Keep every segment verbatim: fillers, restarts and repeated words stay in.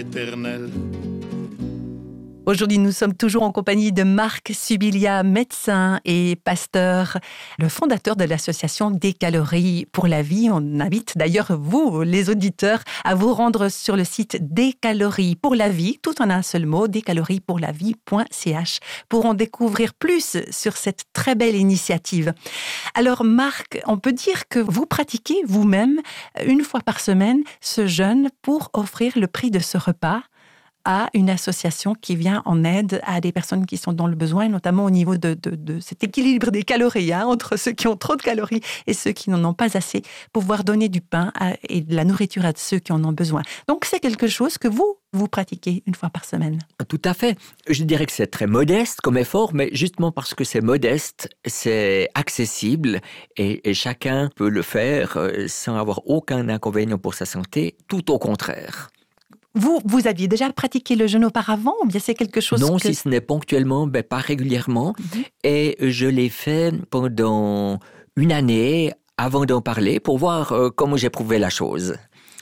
éternel. Aujourd'hui, nous sommes toujours en compagnie de Marc Subilia, médecin et pasteur, le fondateur de l'association Des Calories pour la Vie. On invite d'ailleurs vous, les auditeurs, à vous rendre sur le site Des Calories pour la Vie, tout en un seul mot, des calories pour la vie point c h, pour en découvrir plus sur cette très belle initiative. Alors Marc, on peut dire que vous pratiquez vous-même une fois par semaine ce jeûne pour offrir le prix de ce repas à une association qui vient en aide à des personnes qui sont dans le besoin, notamment au niveau de, de, de cet équilibre des calories, hein, entre ceux qui ont trop de calories et ceux qui n'en ont pas assez, pour pouvoir donner du pain à, et de la nourriture à ceux qui en ont besoin. Donc c'est quelque chose que vous, vous pratiquez une fois par semaine. Tout à fait. Je dirais que c'est très modeste comme effort, mais justement parce que c'est modeste, c'est accessible et, et chacun peut le faire sans avoir aucun inconvénient pour sa santé, tout au contraire. Vous, vous aviez déjà pratiqué le jeûne auparavant ou bien c'est quelque chose Non, que... si ce n'est ponctuellement, ben pas régulièrement. Mm-hmm. Et je l'ai fait pendant une année avant d'en parler pour voir euh, comment j'éprouvais la chose.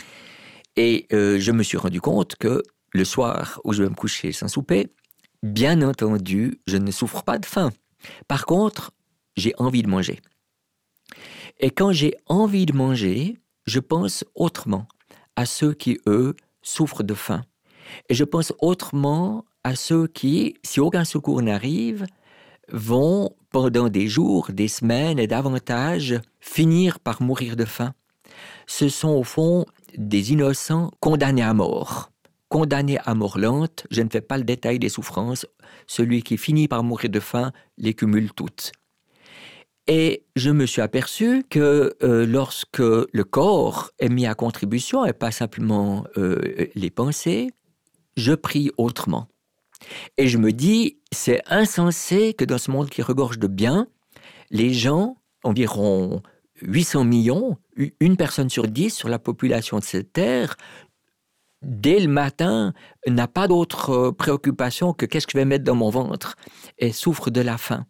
Et euh, je me suis rendu compte que le soir où je vais me coucher sans souper, bien entendu, je ne souffre pas de faim. Par contre, j'ai envie de manger. Et quand j'ai envie de manger, je pense autrement à ceux qui, eux, souffrent de faim. Et je pense autrement à ceux qui, si aucun secours n'arrive, vont pendant des jours, des semaines et davantage finir par mourir de faim. Ce sont au fond des innocents condamnés à mort. Condamnés à mort lente, je ne fais pas le détail des souffrances, celui qui finit par mourir de faim les cumule toutes. Et je me suis aperçu que euh, lorsque le corps est mis à contribution et pas simplement euh, les pensées, je prie autrement. Et je me dis, c'est insensé que dans ce monde qui regorge de biens, les gens, environ huit cents millions, une personne sur dix sur la population de cette terre, dès le matin, n'a pas d'autre préoccupation que qu'est-ce que je vais mettre dans mon ventre et souffre de la faim.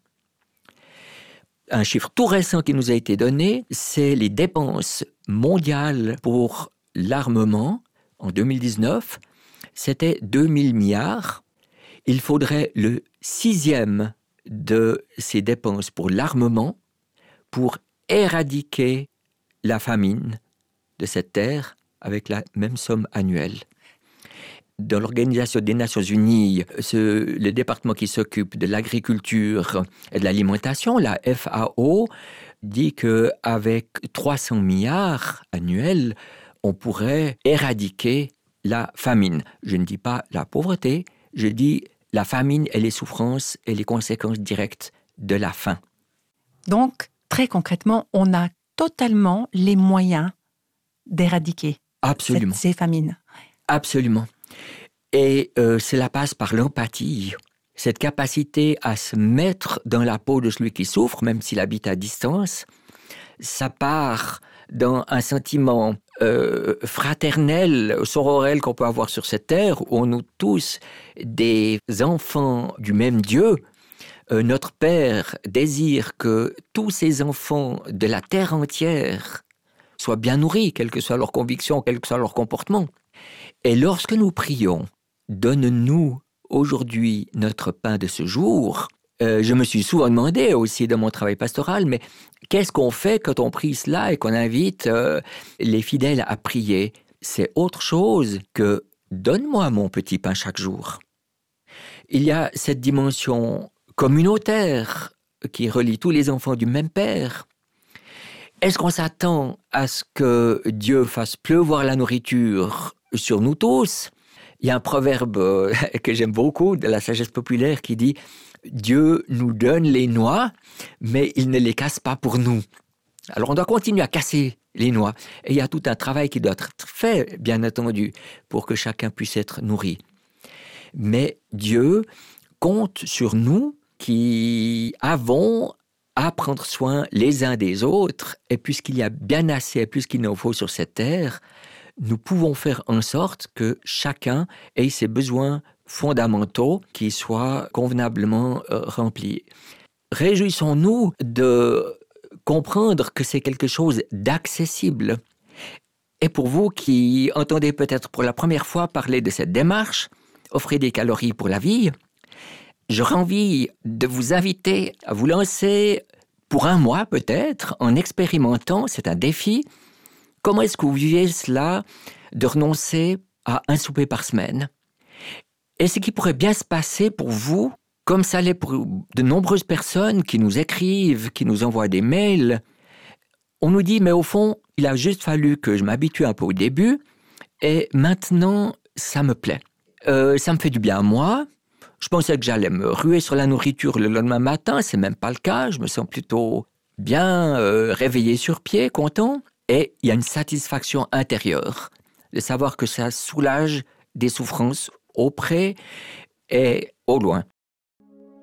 Un chiffre tout récent qui nous a été donné, c'est les dépenses mondiales pour l'armement en deux mille dix-neuf. C'était deux mille milliards. Il faudrait le sixième de ces dépenses pour l'armement pour éradiquer la famine de cette terre avec la même somme annuelle. Dans l'Organisation des Nations Unies, ce, le département qui s'occupe de l'agriculture et de l'alimentation, la F A O, dit qu'avec trois cents milliards annuels, on pourrait éradiquer la famine. Je ne dis pas la pauvreté, je dis la famine et les souffrances et les conséquences directes de la faim. Donc, très concrètement, on a totalement les moyens d'éradiquer Absolument. Cette, ces famines. Absolument. Et euh, cela passe par l'empathie, cette capacité à se mettre dans la peau de celui qui souffre, même s'il habite à distance. Ça part dans un sentiment euh, fraternel, sororel qu'on peut avoir sur cette terre, où on est tous des enfants du même Dieu. Euh, notre Père désire que tous ces enfants de la terre entière soient bien nourris, quelles que soient leurs convictions, quel que soit leur comportement. Et lorsque nous prions, donne-nous aujourd'hui notre pain de ce jour, euh, je me suis souvent demandé aussi dans mon travail pastoral, mais qu'est-ce qu'on fait quand on prie cela et qu'on invite euh, les fidèles à prier? C'est autre chose que « donne-moi mon petit pain chaque jour ». Il y a cette dimension communautaire qui relie tous les enfants du même Père. Est-ce qu'on s'attend à ce que Dieu fasse pleuvoir la nourriture sur nous tous? Il y a un proverbe que j'aime beaucoup de la sagesse populaire qui dit « Dieu nous donne les noix, mais il ne les casse pas pour nous ». Alors on doit continuer à casser les noix. Et il y a tout un travail qui doit être fait, bien entendu, pour que chacun puisse être nourri. Mais Dieu compte sur nous qui avons à prendre soin les uns des autres, et puisqu'il y a bien assez et plus qu'il n'en faut sur cette terre, nous pouvons faire en sorte que chacun ait ses besoins fondamentaux qui soient convenablement euh, remplis. Réjouissons-nous de comprendre que c'est quelque chose d'accessible. Et pour vous qui entendez peut-être pour la première fois parler de cette démarche, offrir des calories pour la vie, j'aurais envie de vous inviter à vous lancer pour un mois peut-être, en expérimentant, c'est un défi. Comment est-ce que vous vivez cela de renoncer à un souper par semaine? Et ce qui pourrait bien se passer pour vous, comme ça l'est pour de nombreuses personnes qui nous écrivent, qui nous envoient des mails, on nous dit, mais au fond, il a juste fallu que je m'habitue un peu au début, et maintenant, ça me plaît. Euh, ça me fait du bien à moi. Je pensais que j'allais me ruer sur la nourriture le lendemain matin, c'est même pas le cas. Je me sens plutôt bien euh, réveillé sur pied, content. Et il y a une satisfaction intérieure de savoir que ça soulage des souffrances auprès et au loin.